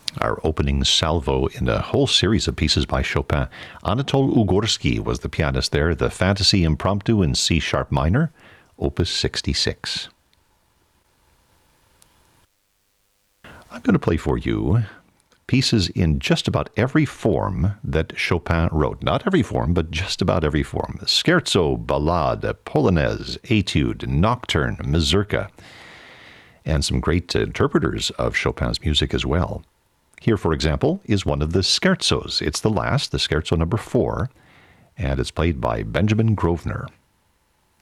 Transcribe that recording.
Our opening salvo in a whole series of pieces by Chopin. Anatol Ugorsky was the pianist there, the Fantasy Impromptu in C-sharp minor, Opus 66. I'm going to play for you pieces in just about every form that Chopin wrote. Not every form, but just about every form. Scherzo, ballade, polonaise, etude, nocturne, mazurka, and some great interpreters of Chopin's music as well. Here, for example, is one of the scherzos. It's the last, the scherzo number 4, and it's played by Benjamin Grosvenor.